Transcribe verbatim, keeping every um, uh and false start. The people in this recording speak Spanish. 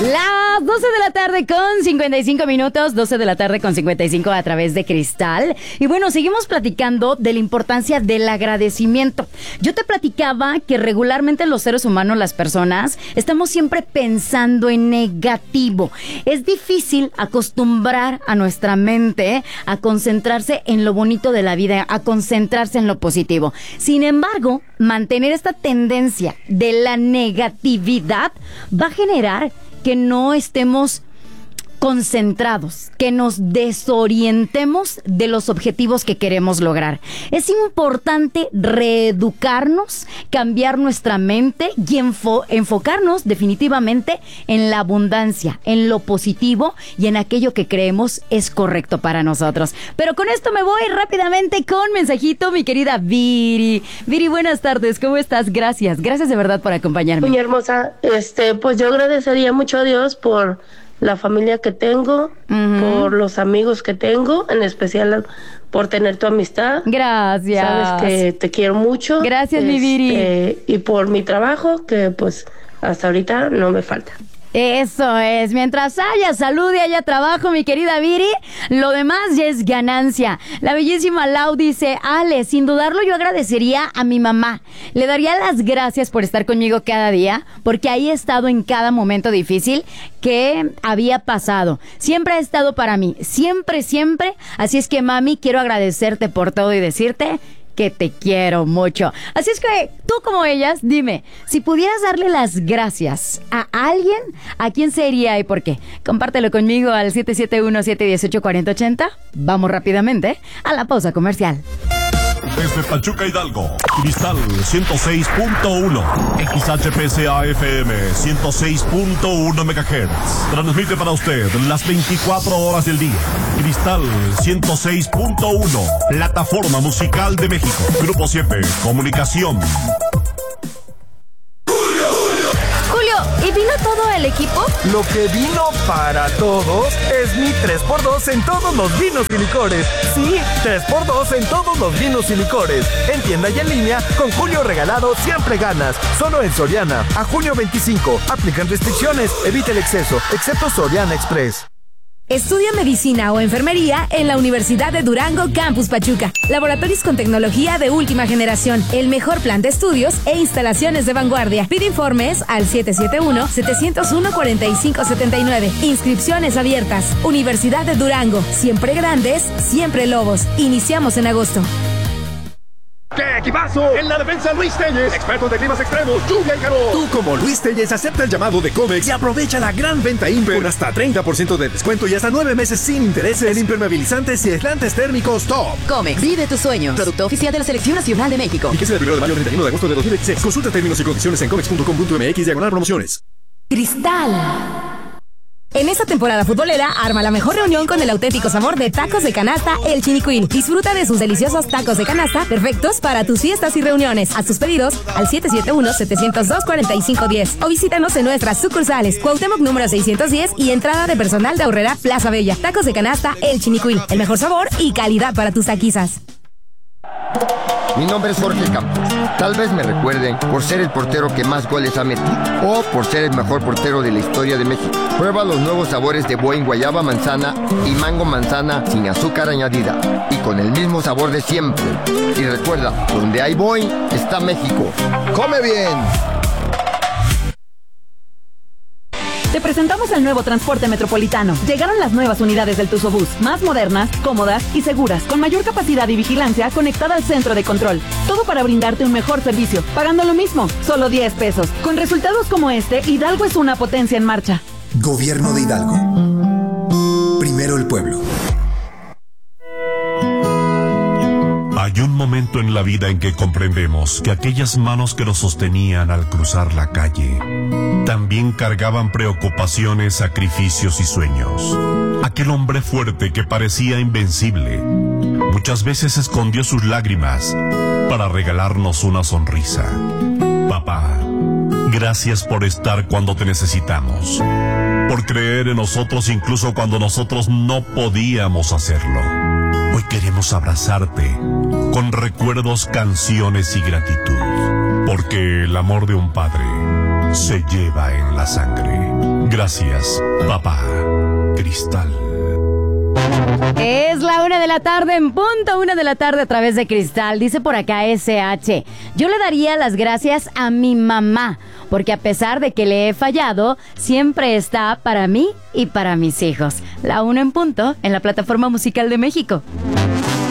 Las doce de la tarde con cincuenta y cinco minutos, doce de la tarde con cincuenta y cinco a través de Cristal. Y bueno, seguimos platicando de la importancia del agradecimiento. Yo te platicaba que regularmente los seres humanos, las personas, estamos siempre pensando en negativo. Es difícil acostumbrar a nuestra mente a concentrarse en lo bonito de la vida, a concentrarse en lo positivo. Sin embargo, mantener esta tendencia de la negatividad va a generar que no estemos concentrados, que nos desorientemos de los objetivos que queremos lograr. Es importante reeducarnos, cambiar nuestra mente y enfo- enfocarnos definitivamente en la abundancia, en lo positivo y en aquello que creemos es correcto para nosotros. Pero con esto me voy rápidamente con mensajito, mi querida Viri. Viri, buenas tardes, ¿cómo estás? Gracias, gracias de verdad por acompañarme. Muy hermosa, este, pues yo agradecería mucho a Dios por la familia que tengo, uh-huh. por los amigos que tengo, en especial por tener tu amistad. Gracias. Sabes que te quiero mucho. Gracias, este, mi Viri. Y por mi trabajo, que pues hasta ahorita no me falta. Eso es, mientras haya salud y haya trabajo, mi querida Viri, lo demás ya es ganancia. La bellísima Lau dice: Ale, sin dudarlo yo agradecería a mi mamá. Le daría las gracias por estar conmigo cada día, porque ahí he estado en cada momento difícil que había pasado. Siempre ha estado para mí, siempre, siempre. Así es que, mami, quiero agradecerte por todo y decirte que te quiero mucho. Así es que tú, como ellas, dime, si pudieras darle las gracias a alguien, ¿a quién sería y por qué? Compártelo conmigo al siete siete uno, siete uno ocho, cuatro cero ocho cero. Vamos rápidamente a la pausa comercial. Desde Pachuca, Hidalgo, Cristal ciento seis punto uno, X H P C A F M ciento seis punto uno megahertz. Transmite para usted las veinticuatro horas del día. Cristal ciento seis punto uno, plataforma musical de México. Grupo siete, comunicación. ¿Y vino todo el equipo? Lo que vino para todos es mi tres por dos en todos los vinos y licores. Sí, tres por dos en todos los vinos y licores. En tienda y en línea, con Julio regalado siempre ganas. Solo en Soriana. A junio veinticinco. Aplican restricciones. Evita el exceso, excepto Soriana Express. Estudia medicina o enfermería en la Universidad de Durango Campus Pachuca. Laboratorios con tecnología de última generación, el mejor plan de estudios e instalaciones de vanguardia. Pide informes al siete siete uno, siete cero uno, cuatro cinco siete nueve. Inscripciones abiertas. Universidad de Durango. Siempre grandes, siempre lobos. Iniciamos en agosto. ¡Qué equipazo! En la defensa, Luis Telles, experto de climas extremos, lluvia y calor. Tú, como Luis Telles, acepta el llamado de Comex y aprovecha la gran venta Imper con hasta treinta por ciento de descuento y hasta nueve meses sin intereses en impermeabilizantes y aislantes térmicos top. Comex, vive tus sueños. Producto oficial de la Selección Nacional de México. Y que sea del primero de mayo al treinta y uno de agosto de dos mil veintiséis. Consulta términos y condiciones en comex punto com punto mx diagonal promociones. Cristal. En esta temporada futbolera, arma la mejor reunión con el auténtico sabor de tacos de canasta El Chinicuil. Disfruta de sus deliciosos tacos de canasta, perfectos para tus fiestas y reuniones. Haz tus pedidos al siete siete uno, siete cero dos, cuatro cinco uno cero o visítanos en nuestras sucursales Cuauhtémoc número seiscientos diez y entrada de personal de Aurrera Plaza Bella. Tacos de canasta El Chinicuil, el mejor sabor y calidad para tus taquizas. Mi nombre es Jorge Campos. Tal vez me recuerden por ser el portero que más goles ha metido o por ser el mejor portero de la historia de México. Prueba los nuevos sabores de Boing guayaba manzana y mango manzana sin azúcar añadida y con el mismo sabor de siempre. Y recuerda, donde hay Boing está México. ¡Come bien! Te presentamos el nuevo transporte metropolitano. Llegaron las nuevas unidades del Tuzobús, más modernas, cómodas y seguras, con mayor capacidad y vigilancia conectada al centro de control. Todo para brindarte un mejor servicio, pagando lo mismo, solo diez pesos. Con resultados como este, Hidalgo es una potencia en marcha. Gobierno de Hidalgo. Primero el pueblo. Hay un momento en la vida en que comprendemos que aquellas manos que nos sostenían al cruzar la calle también cargaban preocupaciones, sacrificios y sueños. Aquel hombre fuerte que parecía invencible muchas veces escondió sus lágrimas para regalarnos una sonrisa. Papá, gracias por estar cuando te necesitamos, por creer en nosotros incluso cuando nosotros no podíamos hacerlo. Hoy queremos abrazarte con recuerdos, canciones y gratitud, porque el amor de un padre se lleva en la sangre. Gracias, papá. Cristal. Es la una de la tarde, en punto una de la tarde a través de Cristal. Dice por acá S H, yo le daría las gracias a mi mamá, porque a pesar de que le he fallado, siempre está para mí y para mis hijos. La una en punto en la plataforma musical de México.